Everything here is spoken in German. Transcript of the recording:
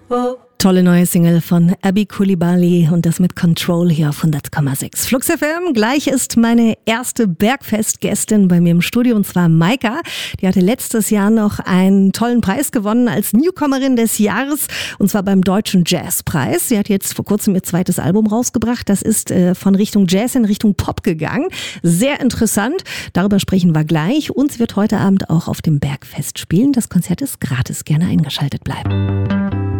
Tolle neue Single von Abby Coulibaly und das mit Control hier auf 100,6. Flux FM. Gleich ist meine erste Bergfest-Gästin bei mir im Studio und zwar Maika. Die hatte letztes Jahr noch einen tollen Preis gewonnen als Newcomerin des Jahres und zwar beim Deutschen Jazzpreis. Sie hat jetzt vor kurzem ihr zweites Album rausgebracht. Das ist von Richtung Jazz in Richtung Pop gegangen. Sehr interessant. Darüber sprechen wir gleich und sie wird heute Abend auch auf dem Bergfest spielen. Das Konzert ist gratis. Gerne eingeschaltet bleiben.